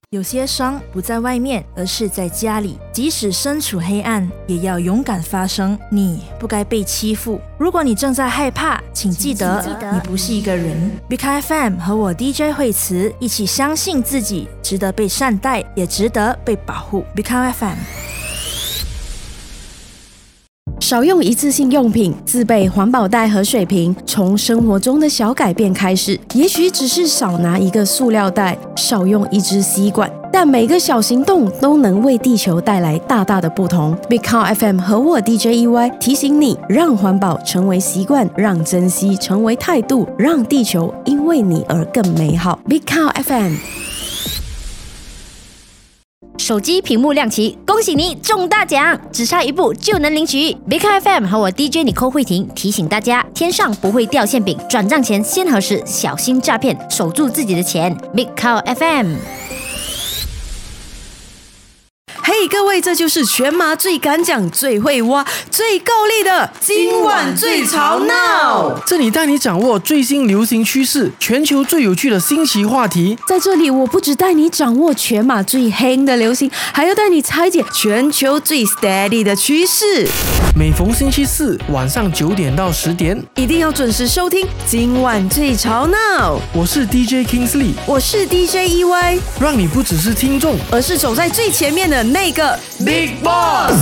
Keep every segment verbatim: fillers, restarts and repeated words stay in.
有些伤不在外面，而是在家里。即使身处黑暗，也要勇敢发声。你不该被欺负。如果你正在害怕，请记得，记得你不是一个人。B K F M 和我 D J 惠慈一起相信自己，值得被善待，也值得被保护。B K F M。 少用一次性用品，自备环保袋和水瓶，从生活中的小改变开始。也许只是少拿一个塑料袋，少用一支吸管，但每个小行动都能为地球带来大大的不同。Big Cow F M 和我 D J E Y 提醒你，让环保成为习惯，让珍惜成为态度，让地球因为你而更美好。Big Cow F M。 手机屏幕亮起，恭喜你中大奖，只差一步就能领取。Big F M 和我 D J 尼寇慧婷提醒大家，天上不会掉馅饼，转账前先核实，小心诈骗，守住自己的钱。Big Cow F M。 嘿、hey, 各位，这就是全马最敢讲、最会挖、最够力的今晚最吵闹。 这里带你掌握最新流行趋势，全球最有趣的新奇话题。 在这里，我不只带你掌握全马最黑的流行，还要带你拆解全球最 steady 的趋势。 每逢星期四晚上九点到十点， 一定要准时收听今晚最吵闹。 我是 D J Kingsley， 我是 D J E Y， 让你不只是听众， 而是走在最前面的那个 Big Boss。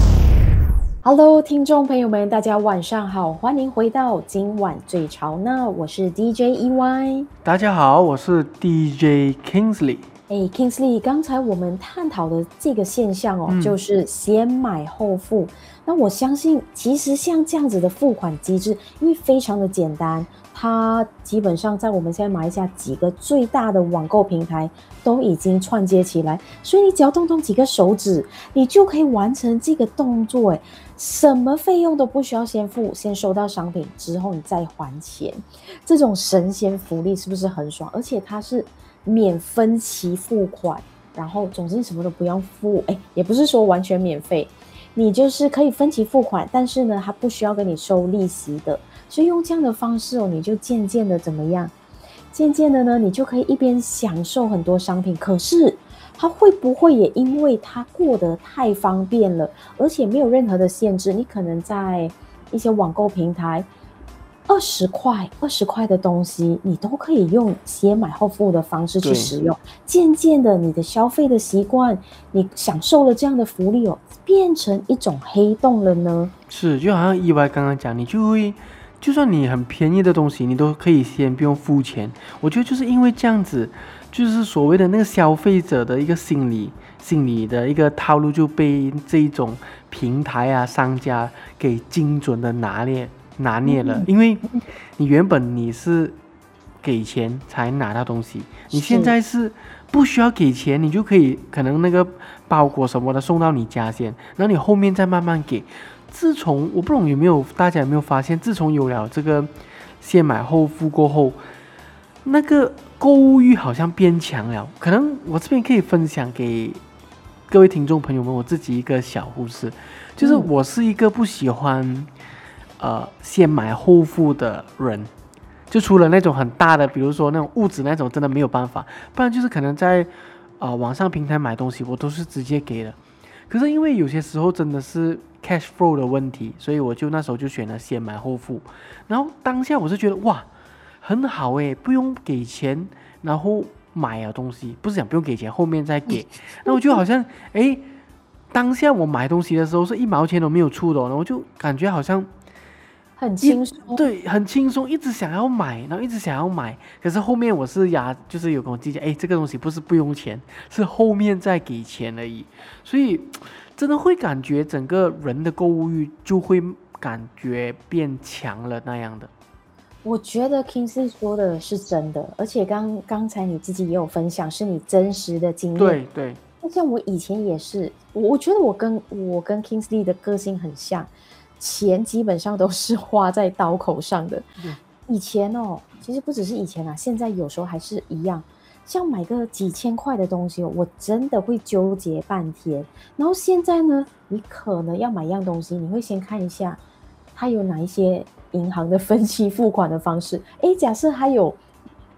Hello， 听众朋友们，大家晚上好，欢迎回到今晚最吵闹，我是 D J E Y。 大家好，我是 D J Kingsley。 哎 ，Kingsley， 刚才我们探讨的这个现象哦，嗯、就是先买后付。那我相信，其实像这样子的付款机制，因为非常的简单，它基本上在我们现在马来西亚几个最大的网购平台都已经串接起来，所以你只要动动几个手指，你就可以完成这个动作。哎，什么费用都不需要先付，先收到商品之后你再还钱，这种神仙福利是不是很爽？而且它是免分期付款，然后总之什么都不用付，哎，也不是说完全免费，你就是可以分期付款，但是呢，它不需要跟你收利息的，所以用这样的方式哦，你就渐渐的怎么样？渐渐的呢，你就可以一边享受很多商品，可是它会不会也因为它过得太方便了，而且没有任何的限制，你可能在一些网购平台二十块、二十块的东西，你都可以用先买后付的方式去使用。渐渐的，你的消费的习惯，你享受了这样的福利哦，变成一种黑洞了呢？ 是，就好像意外刚刚讲，你就会，就算你很便宜的东西，你都可以先不用付钱。我觉得就是因为这样子，就是所谓的那个消费者的一个心理、心理的一个套路，就被这一种平台啊、商家给精准的拿捏。拿捏了，因为你原本你是给钱才拿到东西，你现在是不需要给钱，你就可以可能那个包裹什么的送到你家先，然后你后面再慢慢给。自从我不懂有没有大家有没有发现，自从有了这个先买后付过后，那个购物欲好像变强了。可能我这边可以分享给各位听众朋友们我自己一个小故事，就是我是一个不喜欢呃，先买后付的人，就除了那种很大的，比如说那种物质那种，真的没有办法，不然就是可能在呃网上平台买东西，我都是直接给的。可是因为有些时候真的是 cash flow 的问题，所以我就那时候就选了先买后付。然后当下我是觉得哇，很好诶，不用给钱，然后买了东西，不是讲不用给钱，后面再给。那我就好像诶，当下我买东西的时候是一毛钱都没有出的，然后我就感觉好像。 很轻松， 对，很轻松，一直想要买，然后一直想要买，可是后面我是压，就是有跟我计较，哎，这个东西不是不用钱，是后面再给钱而已，所以真的会感觉整个人的购物欲就会感觉变强了那样的。 我觉得 Kingsley 说的是真的，而且刚刚才你自己也有分享，是你真实的经验。 对对， 像我以前也是，我觉得我跟我跟 Kingsley 的个性很像。钱基本上都是花在刀口上的。嗯、以前哦，其实不只是以前啊，现在有时候还是一样。像买个几千块的东西，我真的会纠结半天。然后现在呢，你可能要买一样东西，你会先看一下它有哪一些银行的分期付款的方式。诶，假设它有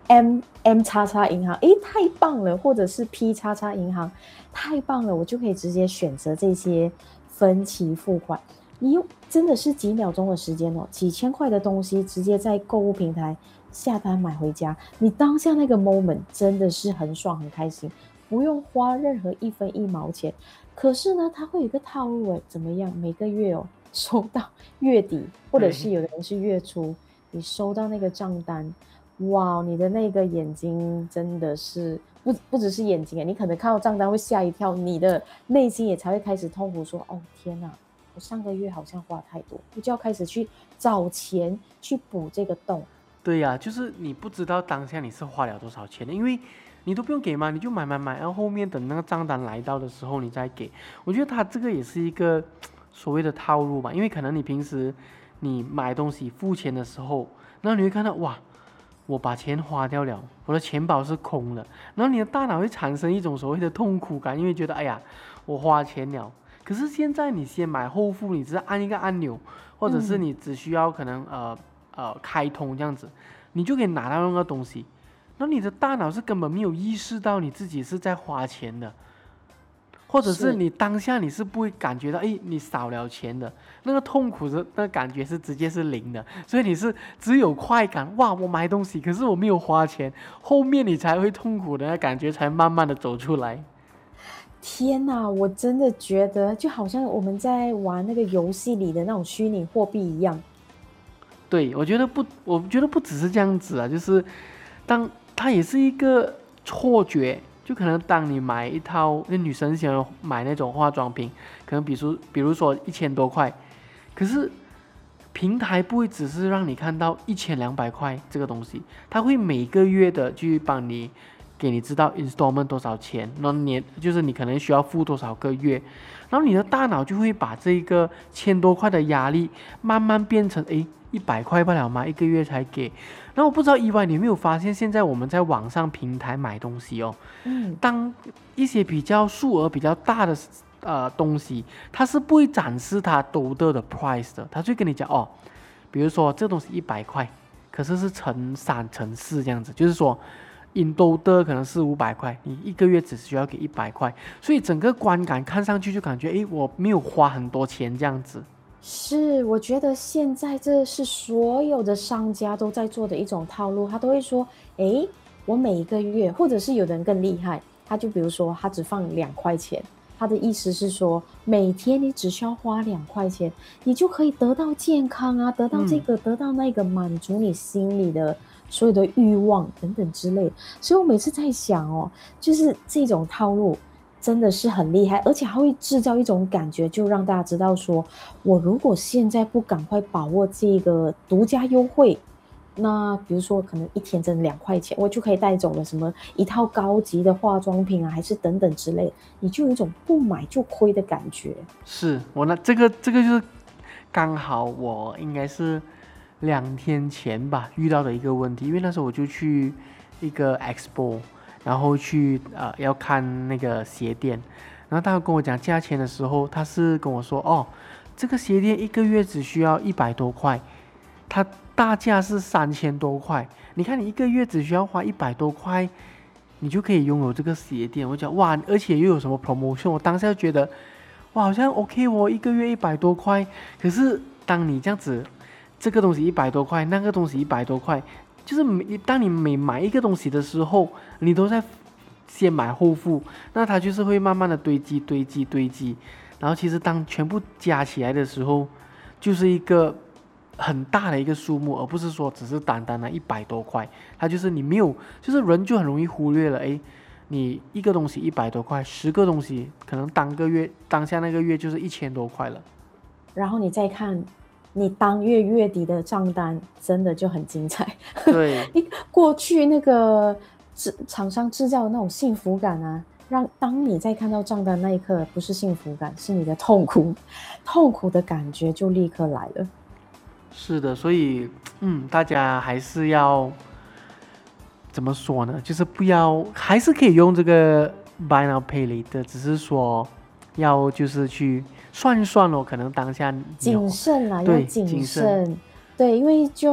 M M 叉叉银行，诶，太棒了，或者是 P 叉叉银行，太棒了，我就可以直接选择这些分期付款。你用真的是几秒钟的时间哦，几千块的东西直接在购物平台下单买回家，你当下那个 moment 真的是很爽很开心，不用花任何一分一毛钱。可是呢，它会有一个套路诶，怎么样？每个月哦，收到月底，或者是有的人是月初，你收到那个账单，哇，你的那个眼睛真的是不不只是眼睛诶，你可能看到账单会吓一跳，你的内心也才会开始痛苦说，哦天哪，我上个月好像花太多，我就要开始去找钱去补这个洞。 对呀、啊，就是你不知道当下你是花了多少钱的，因为你都不用给嘛，你就买买买，然后后面等那个账单来到的时候你再给。我觉得他这个也是一个所谓的套路吧，因为可能你平时你买东西付钱的时候，然后你会看到哇，我把钱花掉了，我的钱包是空的，然后你的大脑会产生一种所谓的痛苦感，因为觉得哎呀，我花钱了。可是现在你先买后付，你只是按一个按钮，或者是你只需要可能呃呃开通这样子，你就可以拿到那个东西。那你的大脑是根本没有意识到你自己是在花钱的，或者是你当下你是不会感觉到，哎，你少了钱的那个痛苦的那个感觉是直接是零的，所以你是只有快感，哇，我买东西，可是我没有花钱，后面你才会痛苦的那感觉才慢慢的走出来。 天哪，我真的觉得就好像我们在玩那个游戏里的那种虚拟货币一样。 对，我觉得不，我觉得不只是这样子啊，就是当它也是一个错觉，就可能当你买一套，那女生喜欢买那种化妆品，可能比如比如说一千多块，可是平台不会只是让你看到一千两百块这个东西，它会每个月的去帮你给你知道 installment 多少钱，然后年就是你可能需要付多少个月，然后你的大脑就会把这个千多块的压力慢慢变成诶一百块不了吗？一个月才给。然后我不知道意外你有没有发现，现在我们在网上平台买东西哦，嗯，当一些比较数额比较大的呃东西，它是不会展示它多的的 price 的，它就跟你讲哦，比如说这东西一百块，可是是乘三乘四这样子，就是说。in total 可能是五百块，你一个月只需要给一百块，所以整个观感看上去就感觉，诶，我没有花很多钱这样子。 是，我觉得现在这是所有的商家都在做的一种套路，他都会说，诶，我每一个月，或者是有的人更厉害，他就比如说他只放两块钱，他的意思是说，每天你只需要花两块钱，你就可以得到健康啊，得到这个，嗯、得到那个，满足你心里的。所有的欲望等等之类的，所以我每次在想哦，就是这种套路真的是很厉害，而且还会制造一种感觉，就让大家知道说，我如果现在不赶快把握这个独家优惠，那比如说可能一天挣两块钱，我就可以带走了什么一套高级的化妆品啊，还是等等之类的，你就有一种不买就亏的感觉。 是我那这个这个就是刚好我应该是。两天前吧遇到的一个问题，因为那时候我就去一个 expo， 然后去呃要看那个鞋店，然后他跟我讲价钱的时候，他是跟我说哦，这个鞋店一个月只需要一百多块，它大价是三千多块，你看你一个月只需要花一百多块，你就可以拥有这个鞋店。我讲哇，而且又有什么 promotion， 我当时就觉得哇好像 OK 哦，一个月一百多块，可是当你这样子。这个东西一百多块，那个东西一百多块，就是每当你每买一个东西的时候，你都在先买后付，那它就是会慢慢的堆积、堆积、堆积，然后其实当全部加起来的时候，就是一个很大的一个数目，而不是说只是单单的一百多块，它就是你没有，就是人就很容易忽略了，诶，你一个东西一百多块，十个东西可能当个月当下那个月就是一千多块了， 然后你再看。你当月月底的账单真的就很精彩。 对， 过去那个制厂商制造的那种幸福感啊，让当你在看到账单那一刻，不是幸福感，是你的痛苦，痛苦的感觉就立刻来了。 是的，所以嗯，大家还是要怎么说呢？就是不要，还是可以用这个 buy now pay later，只是说要就是去。算一算咯，可能当下谨慎啦，要对谨慎。对，因为就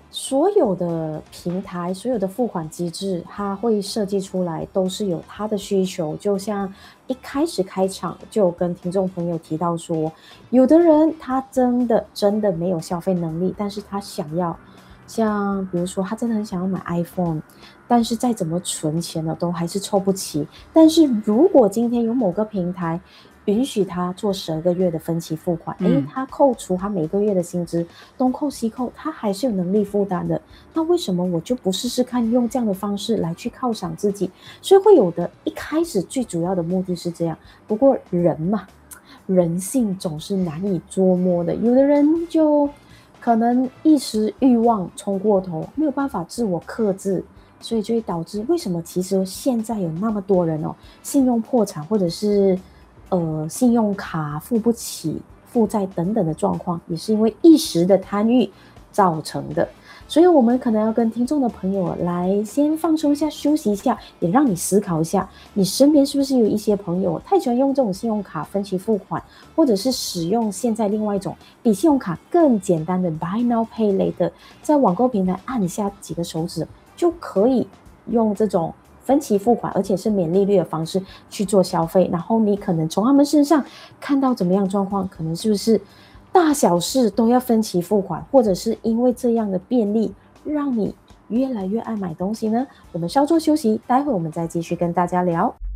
所有的平台，所有的付款机制，它会设计出来都是有它的需求。就像一开始开场就跟听众朋友提到说，有的人他真的真的没有消费能力，但是他想要，像比如说他真的很想要买 iPhone， 但是再怎么存钱呢，都还是凑不齐。但是如果今天有某个平台允许他做十二个月的分期付款，诶、 嗯他扣除他每个月的薪资，东扣西扣，他还是有能力负担的。那为什么我就不试试看用这样的方式来去犒赏自己？所以会有的一开始最主要的目的是这样。不过人嘛，人性总是难以捉摸的，有的人就可能一时欲望冲过头，没有办法自我克制，所以就会导致为什么其实现在有那么多人哦，信用破产或者是呃信用卡付不起、负债等等的状况，也是因为一时的贪欲造成的。所以我们可能要跟听众的朋友来先放松一下，休息一下，也让你思考一下，你身边是不是有一些朋友太喜欢用这种信用卡分期付款，或者是使用现在另外一种比信用卡更简单的 Buy Now Pay Later， 在网购平台按一下几个手指就可以用这种分期付款，而且是免利率的方式去做消费，然后你可能从他们身上看到怎么样状况，可能是不是大小事都要分期付款，或者是因为这样的便利让你越来越爱买东西呢？我们稍作休息，待会我们再继续跟大家聊。